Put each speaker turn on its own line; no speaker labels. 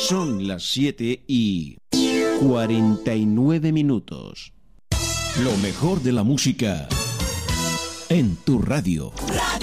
Son las 7:49. Lo mejor de la música en tu radio.